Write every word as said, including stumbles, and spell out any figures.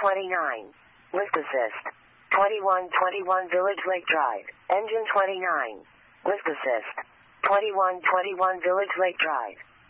twenty-nine. Lift assist. twenty-one twenty-one Village Lake Drive. Engine twenty-nine. Lift assist. twenty-one twenty-one Village Lake Drive.